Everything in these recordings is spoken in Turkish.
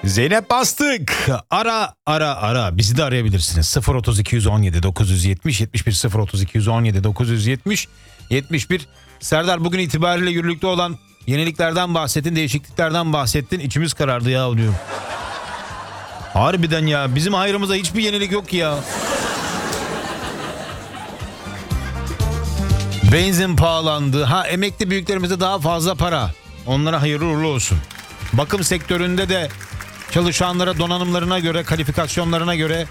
Zeynep Bastık. Ara. Bizi de arayabilirsiniz. 030 217 970 71 030 217 970 71. Serdar, bugün itibariyle yürürlükte olan yeniliklerden bahsettin, değişikliklerden bahsettin. İçimiz karardı ya diyorum. Harbiden ya, bizim hayrımıza hiçbir yenilik yok ya. Benzin pahalandı. Emekli büyüklerimize daha fazla para. Onlara hayırlı uğurlu olsun. Bakım sektöründe de çalışanlara donanımlarına göre, kalifikasyonlarına göre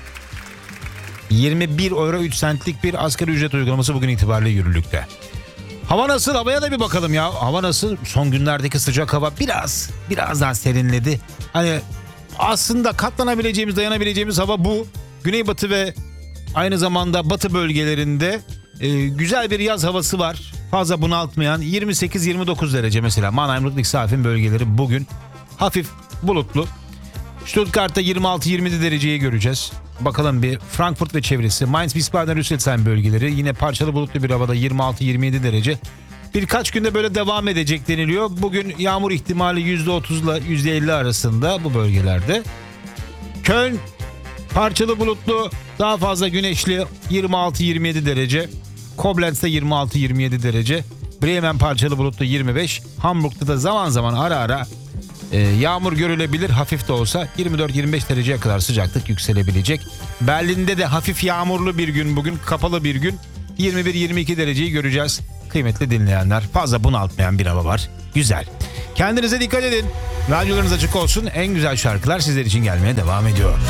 21 euro 3 centlik bir asgari ücret uygulaması bugün itibariyle yürürlükte. Hava nasıl? Havaya da bir bakalım ya. Hava nasıl? Son günlerdeki sıcak hava biraz daha serinledi. Hani aslında katlanabileceğimiz, dayanabileceğimiz hava bu. Güneybatı ve aynı zamanda batı bölgelerinde güzel bir yaz havası var. Fazla bunaltmayan 28-29 derece mesela. Mannheim, Ludwigshafen bölgeleri bugün hafif bulutlu. Stuttgart'ta 26-27 dereceyi göreceğiz. Bakalım bir Frankfurt ve çevresi. Mainz, Wiesbaden, Rüsselsheim bölgeleri yine parçalı bulutlu bir havada 26-27 derece. Birkaç günde böyle devam edecek deniliyor. Bugün yağmur ihtimali %30 ile %50 arasında bu bölgelerde. Köln parçalı bulutlu, daha fazla güneşli 26-27 derece. Koblenz'de 26-27 derece. Bremen parçalı bulutlu 25. Hamburg'da da zaman zaman ara yağmur görülebilir, hafif de olsa 24-25 dereceye kadar sıcaklık yükselebilecek. Berlin'de de hafif yağmurlu bir gün bugün, kapalı bir gün. 21-22 dereceyi göreceğiz. Kıymetli dinleyenler, fazla bunaltmayan bir hava var. Güzel. Kendinize dikkat edin. Radyolarınız açık olsun. En güzel şarkılar sizler için gelmeye devam ediyor.